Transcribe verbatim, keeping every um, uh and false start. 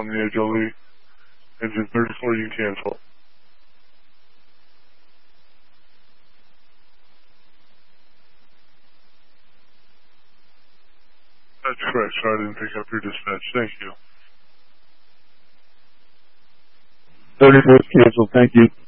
on the Edge Elite. Engine thirty-four, you cancel. That's correct, sir. I didn't pick up your dispatch. Thank you. thirty-four is canceled. Thank you.